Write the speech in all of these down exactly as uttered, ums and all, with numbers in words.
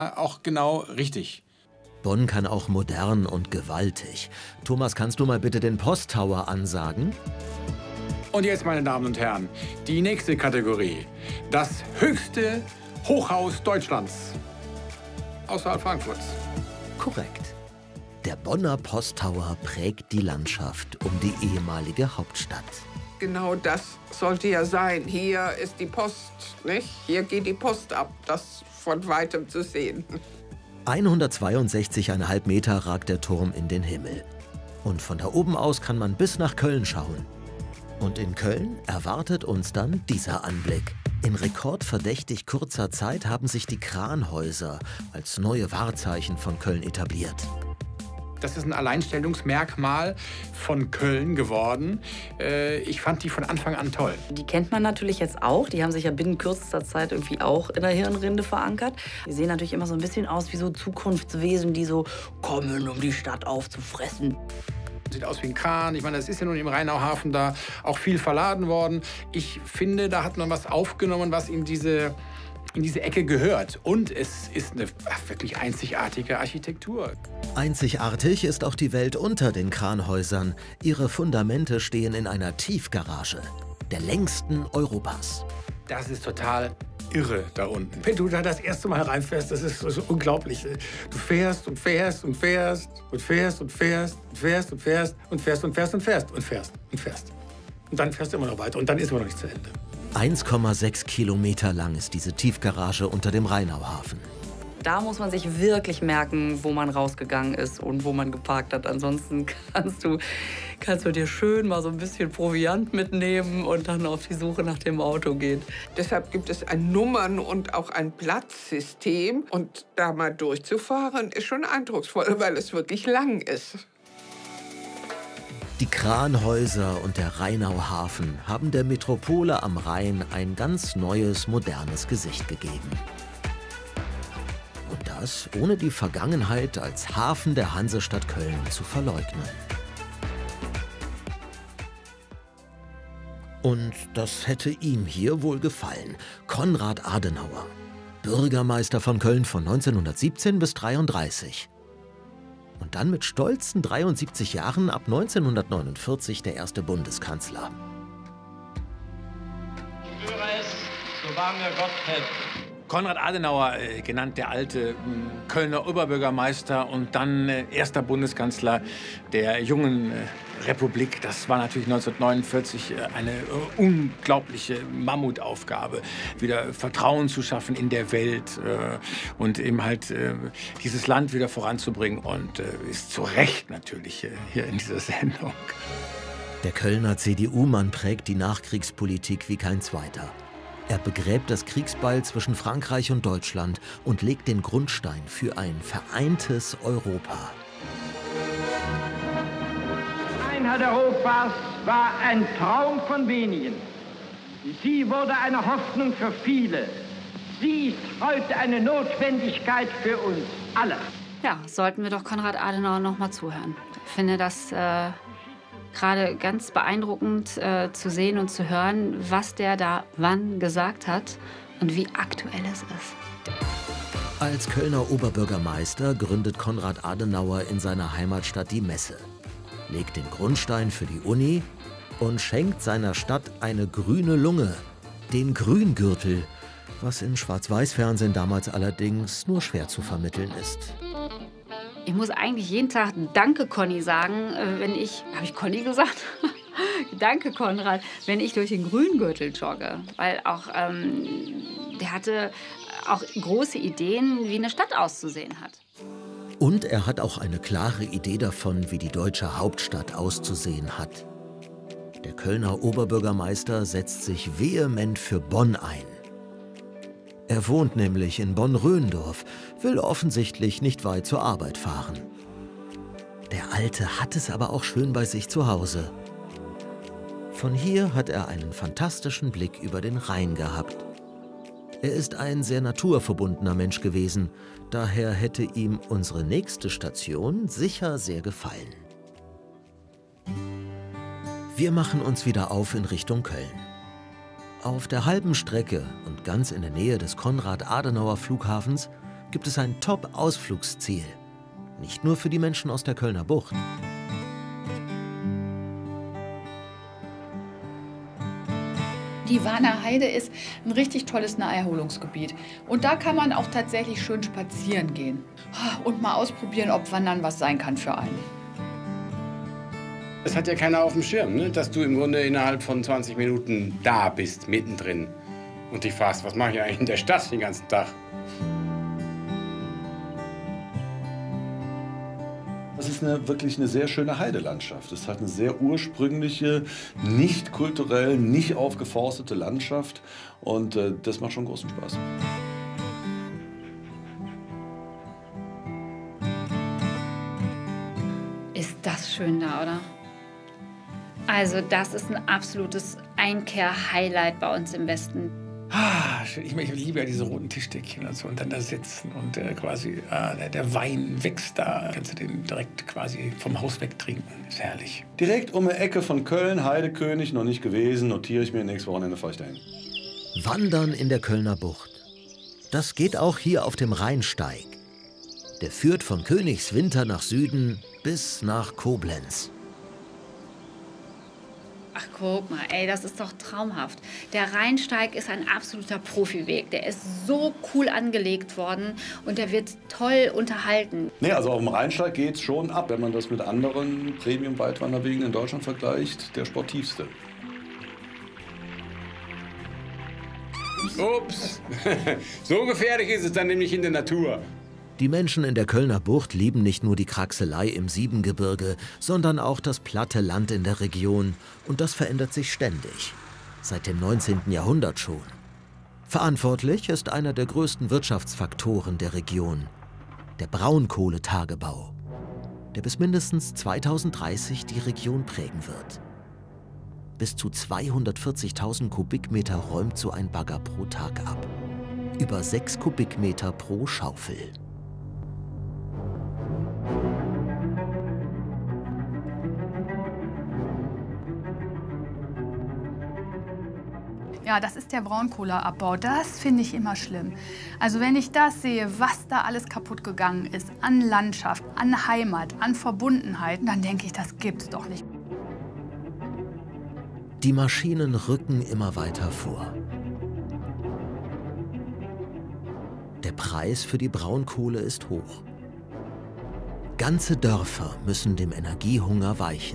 auch genau richtig. Bonn kann auch modern und gewaltig. Thomas, kannst du mal bitte den Posttower ansagen? Und jetzt, meine Damen und Herren, die nächste Kategorie. Das höchste Hochhaus Deutschlands. Außerhalb Frankfurts. Korrekt. Der Bonner Posttower prägt die Landschaft um die ehemalige Hauptstadt. Genau das sollte ja sein. Hier ist die Post, nicht? Hier geht die Post ab, das von Weitem zu sehen. hundertzweiundsechzig Komma fünf Meter ragt der Turm in den Himmel. Und von da oben aus kann man bis nach Köln schauen. Und in Köln erwartet uns dann dieser Anblick. In rekordverdächtig kurzer Zeit haben sich die Kranhäuser als neue Wahrzeichen von Köln etabliert. Das ist ein Alleinstellungsmerkmal von Köln geworden. Ich fand die von Anfang an toll. Die kennt man natürlich jetzt auch. Die haben sich ja binnen kürzester Zeit irgendwie auch in der Hirnrinde verankert. Die sehen natürlich immer so ein bisschen aus wie so Zukunftswesen, die so kommen, um die Stadt aufzufressen. Sieht aus wie ein Kran. Ich meine, das ist ja nun im Rheinauhafen da auch viel verladen worden. Ich finde, da hat man was aufgenommen, was in diese, in diese Ecke gehört. Und es ist eine wirklich einzigartige Architektur. Einzigartig ist auch die Welt unter den Kranhäusern. Ihre Fundamente stehen in einer Tiefgarage, der längsten Europas. Das ist total irre da unten. Wenn du da das erste Mal reinfährst, das ist so unglaublich. Du fährst und fährst und fährst und fährst und fährst und fährst und fährst und fährst und fährst und fährst und fährst und fährst. Und dann fährst du immer noch weiter und dann ist immer noch nicht zu Ende. eins Komma sechs Kilometer lang ist diese Tiefgarage unter dem Rheinauhafen. Da muss man sich wirklich merken, wo man rausgegangen ist und wo man geparkt hat. Ansonsten kannst du, kannst du dir schön mal so ein bisschen Proviant mitnehmen und dann auf die Suche nach dem Auto gehen. Deshalb gibt es ein Nummern- und auch ein Platzsystem. Und da mal durchzufahren, ist schon eindrucksvoll, weil es wirklich lang ist. Die Kranhäuser und der Rheinauhafen haben der Metropole am Rhein ein ganz neues, modernes Gesicht gegeben. Und das ohne die Vergangenheit als Hafen der Hansestadt Köln zu verleugnen. Und das hätte ihm hier wohl gefallen. Konrad Adenauer, Bürgermeister von Köln von neunzehnhundertsiebzehn bis dreiunddreißig. Und dann mit stolzen dreiundsiebzig Jahren ab neunzehnhundertneunundvierzig der erste Bundeskanzler. Ich schwöre es, so wahr mir Gott helfe. Konrad Adenauer, äh, genannt der alte äh, Kölner Oberbürgermeister und dann äh, erster Bundeskanzler der jungen äh, Republik. Das war natürlich neunzehnhundertneunundvierzig äh, eine äh, unglaubliche Mammutaufgabe, wieder Vertrauen zu schaffen in der Welt äh, und eben halt äh, dieses Land wieder voranzubringen. Und äh, ist zu Recht natürlich äh, hier in dieser Sendung. Der Kölner C D U-Mann prägt die Nachkriegspolitik wie kein zweiter. Er begräbt das Kriegsbeil zwischen Frankreich und Deutschland und legt den Grundstein für ein vereintes Europa. Die Einheit Europas war ein Traum von wenigen. Sie wurde eine Hoffnung für viele. Sie ist heute eine Notwendigkeit für uns alle. Ja, sollten wir doch Konrad Adenauer noch mal zuhören. Ich finde das äh gerade ganz beeindruckend äh, zu sehen und zu hören, was der da wann gesagt hat und wie aktuell es ist. Als Kölner Oberbürgermeister gründet Konrad Adenauer in seiner Heimatstadt die Messe, legt den Grundstein für die Uni und schenkt seiner Stadt eine grüne Lunge, den Grüngürtel, was im Schwarz-Weiß-Fernsehen damals allerdings nur schwer zu vermitteln ist. Ich muss eigentlich jeden Tag Danke, Conny, sagen, wenn ich... Habe ich Conny gesagt? Danke, Konrad, wenn ich durch den Grüngürtel jogge. Weil auch, ähm, der hatte auch große Ideen, wie eine Stadt auszusehen hat. Und er hat auch eine klare Idee davon, wie die deutsche Hauptstadt auszusehen hat. Der Kölner Oberbürgermeister setzt sich vehement für Bonn ein. Er wohnt nämlich in Bonn-Röndorf, will offensichtlich nicht weit zur Arbeit fahren. Der Alte hat es aber auch schön bei sich zu Hause. Von hier hat er einen fantastischen Blick über den Rhein gehabt. Er ist ein sehr naturverbundener Mensch gewesen, daher hätte ihm unsere nächste Station sicher sehr gefallen. Wir machen uns wieder auf in Richtung Köln. Auf der halben Strecke und ganz in der Nähe des Konrad-Adenauer-Flughafens gibt es ein Top-Ausflugsziel. Nicht nur für die Menschen aus der Kölner Bucht. Die Warner Heide ist ein richtig tolles Naherholungsgebiet. Und da kann man auch tatsächlich schön spazieren gehen. Und mal ausprobieren, ob Wandern was sein kann für einen. Es hat ja keiner auf dem Schirm, ne? Dass du im Grunde innerhalb von zwanzig Minuten da bist, mittendrin. Und dich fragst, was mache ich eigentlich in der Stadt den ganzen Tag? Das ist eine, wirklich eine sehr schöne Heidelandschaft. Es hat eine sehr ursprüngliche, nicht kulturell, nicht aufgeforstete Landschaft. Und äh, das macht schon großen Spaß. Ist das schön da, oder? Also das ist ein absolutes Einkehr-Highlight bei uns im Westen. Ah, schön. Ich, ich liebe ja diese roten Tischdeckchen und so und dann da sitzen und äh, quasi ah, der, der Wein wächst da. Kannst du den direkt quasi vom Haus weg trinken. Ist herrlich. Direkt um die Ecke von Köln, Heidekönig, noch nicht gewesen, notiere ich mir, nächstes Wochenende fahre ich dahin. Wandern in der Kölner Bucht. Das geht auch hier auf dem Rheinsteig. Der führt von Königswinter nach Süden bis nach Koblenz. Ach, guck mal, ey, das ist doch traumhaft. Der Rheinsteig ist ein absoluter Profiweg. Der ist so cool angelegt worden und der wird toll unterhalten. Nee, also auf dem Rheinsteig geht es schon ab, wenn man das mit anderen Premium-Weitwanderwegen in Deutschland vergleicht, der sportivste. Ups, so gefährlich ist es dann nämlich in der Natur. Die Menschen in der Kölner Bucht lieben nicht nur die Kraxelei im Siebengebirge, sondern auch das platte Land in der Region. Und das verändert sich ständig. Seit dem neunzehnten Jahrhundert schon. Verantwortlich ist einer der größten Wirtschaftsfaktoren der Region. Der Braunkohletagebau. Der bis mindestens zweitausenddreißig die Region prägen wird. Bis zu zweihundertvierzigtausend Kubikmeter räumt so ein Bagger pro Tag ab. Über sechs Kubikmeter pro Schaufel. Ja, das ist der Braunkohleabbau. Das finde ich immer schlimm. Also wenn ich das sehe, was da alles kaputt gegangen ist, an Landschaft, an Heimat, an Verbundenheit, dann denke ich, das gibt's doch nicht. Die Maschinen rücken immer weiter vor. Der Preis für die Braunkohle ist hoch. Ganze Dörfer müssen dem Energiehunger weichen.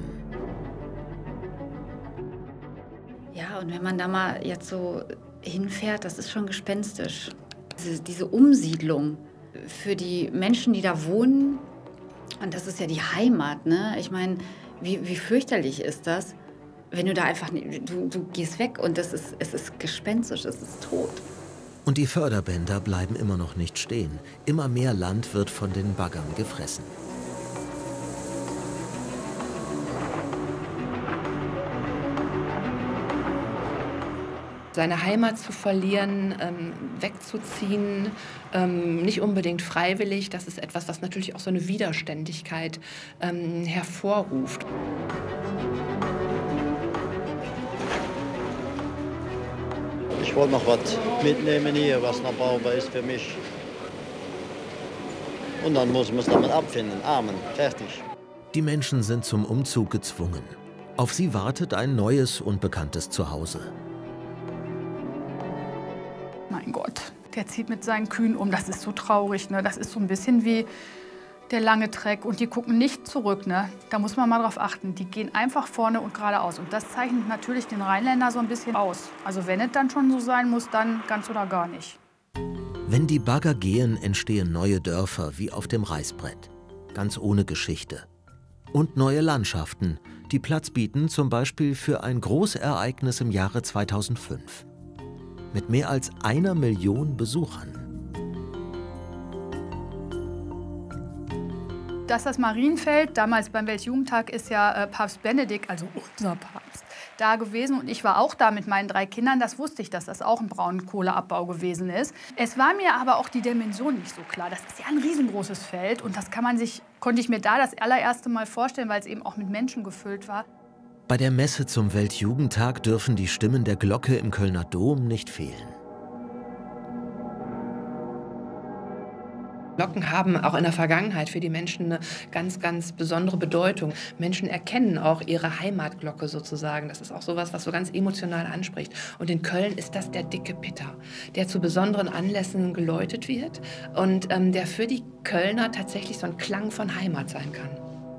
Ja, und wenn man da mal jetzt so hinfährt, das ist schon gespenstisch. Diese, diese Umsiedlung für die Menschen, die da wohnen, und das ist ja die Heimat, ne? Ich meine, wie, wie fürchterlich ist das, wenn du da einfach, du, du gehst weg und das ist, es ist gespenstisch, es ist tot. Und die Förderbänder bleiben immer noch nicht stehen. Immer mehr Land wird von den Baggern gefressen. Seine Heimat zu verlieren, ähm, wegzuziehen, ähm, nicht unbedingt freiwillig, das ist etwas, was natürlich auch so eine Widerständigkeit ähm, hervorruft. Ich wollte noch was mitnehmen hier, was noch brauchbar ist für mich. Und dann muss man es damit abfinden. Amen. Fertig. Die Menschen sind zum Umzug gezwungen. Auf sie wartet ein neues, unbekanntes Zuhause. Mein Gott, der zieht mit seinen Kühen um. Das ist so traurig, ne? Das ist so ein bisschen wie der lange Trek. Und die gucken nicht zurück, ne? Da muss man mal drauf achten. Die gehen einfach vorne und geradeaus. Und das zeichnet natürlich den Rheinländer so ein bisschen aus. Also wenn es dann schon so sein muss, dann ganz oder gar nicht. Wenn die Bagger gehen, entstehen neue Dörfer wie auf dem Reißbrett. Ganz ohne Geschichte. Und neue Landschaften, die Platz bieten zum Beispiel für ein Großereignis im Jahre zweitausendfünf. Mit mehr als einer Million Besuchern. Dass das Marienfeld, damals beim Weltjugendtag, ist ja äh, Papst Benedikt, also unser Papst, da gewesen. Und ich war auch da mit meinen drei Kindern. Das wusste ich, dass das auch ein Braunkohleabbau gewesen ist. Es war mir aber auch die Dimension nicht so klar. Das ist ja ein riesengroßes Feld. Und das kann man sich, konnte ich mir da das allererste Mal vorstellen, weil es eben auch mit Menschen gefüllt war. Bei der Messe zum Weltjugendtag dürfen die Stimmen der Glocke im Kölner Dom nicht fehlen. Glocken haben auch in der Vergangenheit für die Menschen eine ganz, ganz besondere Bedeutung. Menschen erkennen auch ihre Heimatglocke sozusagen. Das ist auch sowas, was so ganz emotional anspricht. Und in Köln ist das der dicke Pitter, der zu besonderen Anlässen geläutet wird und ähm, der für die Kölner tatsächlich so ein Klang von Heimat sein kann.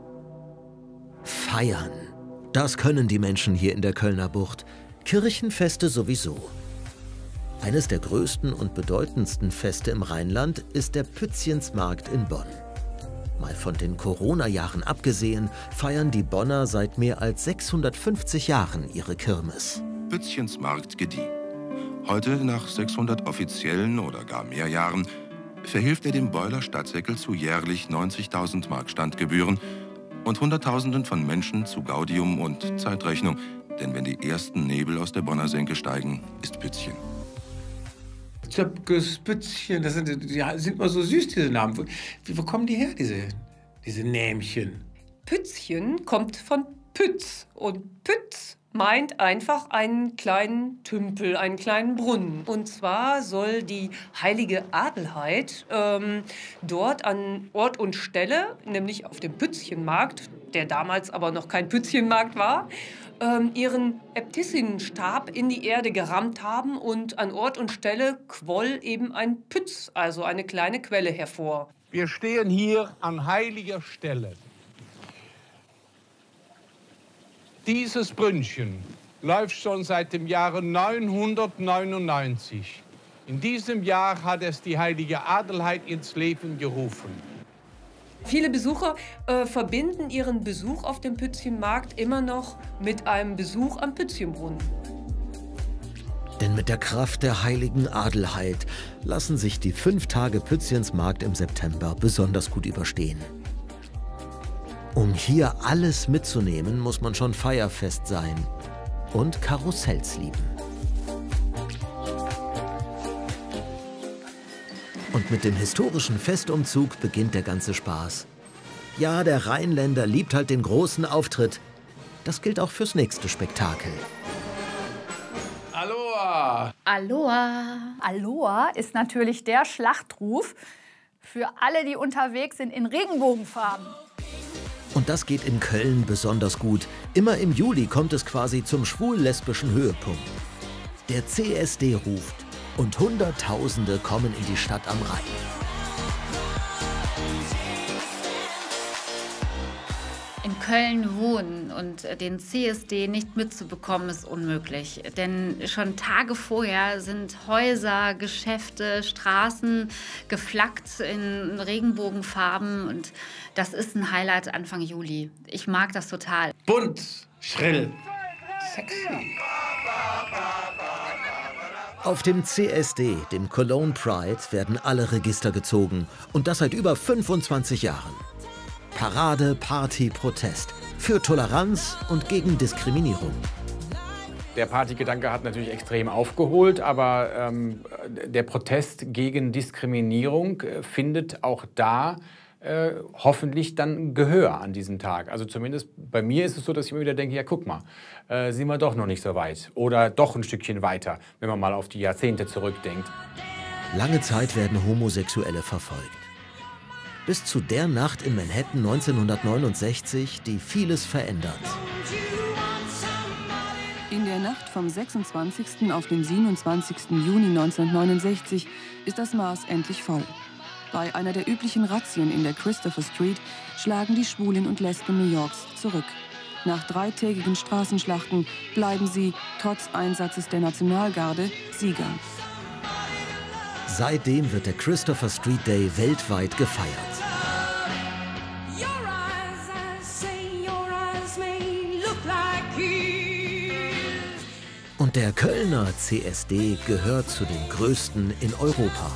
Feiern. Das können die Menschen hier in der Kölner Bucht. Kirchenfeste sowieso. Eines der größten und bedeutendsten Feste im Rheinland ist der Pützchensmarkt in Bonn. Mal von den Corona-Jahren abgesehen, feiern die Bonner seit mehr als sechshundertfünfzig Jahren ihre Kirmes. Pützchensmarkt gedieh. Heute, nach sechshundert offiziellen oder gar mehr Jahren, verhilft er dem Beuler Stadtsäckel zu jährlich neunzigtausend Mark Standgebühren und Hunderttausenden von Menschen zu Gaudium und Zeitrechnung. Denn wenn die ersten Nebel aus der Bonner Senke steigen, ist Pützchen. Zöpkes, Pützchen, das sind, die sind immer so süß, diese Namen. Wie, wo kommen die her, diese, diese Nämchen? Pützchen kommt von Pütz. Und Pütz meint einfach einen kleinen Tümpel, einen kleinen Brunnen. Und zwar soll die heilige Adelheid ähm, dort an Ort und Stelle, nämlich auf dem Pützchenmarkt, der damals aber noch kein Pützchenmarkt war, ähm, ihren Äbtissinnenstab in die Erde gerammt haben und an Ort und Stelle quoll eben ein Pütz, also eine kleine Quelle, hervor. Wir stehen hier an heiliger Stelle. Dieses Brünnchen läuft schon seit dem Jahre neunhundertneunundneunzig. In diesem Jahr hat es die heilige Adelheid ins Leben gerufen. Viele Besucher äh, verbinden ihren Besuch auf dem Pützchenmarkt immer noch mit einem Besuch am Pützchenbrunnen. Denn mit der Kraft der heiligen Adelheid lassen sich die fünf Tage Pützchensmarkt im September besonders gut überstehen. Um hier alles mitzunehmen, muss man schon feierfest sein und Karussells lieben. Und mit dem historischen Festumzug beginnt der ganze Spaß. Ja, der Rheinländer liebt halt den großen Auftritt. Das gilt auch fürs nächste Spektakel. Aloha! Aloha! Aloha ist natürlich der Schlachtruf für alle, die unterwegs sind in Regenbogenfarben. Und das geht in Köln besonders gut. Immer im Juli kommt es quasi zum schwul-lesbischen Höhepunkt. Der C S D ruft und Hunderttausende kommen in die Stadt am Rhein. In Köln wohnen und den C S D nicht mitzubekommen, ist unmöglich. Denn schon Tage vorher sind Häuser, Geschäfte, Straßen geflaggt in Regenbogenfarben. Und das ist ein Highlight Anfang Juli. Ich mag das total. Bunt, schrill, sexy. Auf dem C S D, dem Cologne Pride, werden alle Register gezogen. Und das seit über fünfundzwanzig Jahren. Parade, Party, Protest. Für Toleranz und gegen Diskriminierung. Der Partygedanke hat natürlich extrem aufgeholt, aber ähm, der Protest gegen Diskriminierung äh, findet auch da äh, hoffentlich dann Gehör an diesem Tag. Also zumindest bei mir ist es so, dass ich immer wieder denke, ja guck mal, äh, sind wir doch noch nicht so weit. Oder doch ein Stückchen weiter, wenn man mal auf die Jahrzehnte zurückdenkt. Lange Zeit werden Homosexuelle verfolgt. Bis zu der Nacht in Manhattan neunzehnhundertneunundsechzig, die vieles verändert. In der Nacht vom sechsundzwanzigsten auf den siebenundzwanzigsten Juni neunzehnhundertneunundsechzig ist das Maß endlich voll. Bei einer der üblichen Razzien in der Christopher Street schlagen die Schwulen und Lesben New Yorks zurück. Nach dreitägigen Straßenschlachten bleiben sie, trotz Einsatzes der Nationalgarde, Sieger. Seitdem wird der Christopher Street Day weltweit gefeiert. Und der Kölner C S D gehört zu den größten in Europa.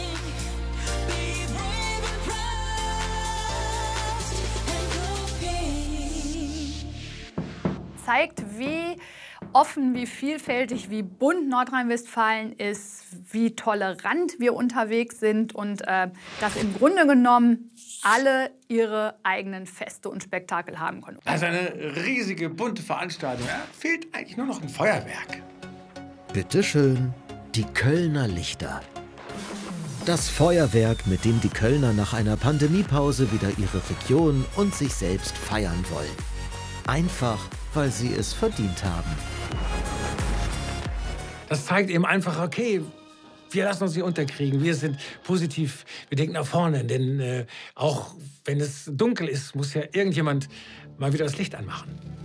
Zeigt, wie offen, wie vielfältig, wie bunt Nordrhein-Westfalen ist, wie tolerant wir unterwegs sind und äh, dass im Grunde genommen alle ihre eigenen Feste und Spektakel haben können. Also eine riesige, bunte Veranstaltung. Ja, fehlt eigentlich nur noch ein Feuerwerk. Bitte schön, die Kölner Lichter. Das Feuerwerk, mit dem die Kölner nach einer Pandemiepause wieder ihre Region und sich selbst feiern wollen. Einfach, weil sie es verdient haben. Das zeigt eben einfach, okay, wir lassen uns nicht unterkriegen. Wir sind positiv, wir denken nach vorne. Denn äh, auch wenn es dunkel ist, muss ja irgendjemand mal wieder das Licht anmachen.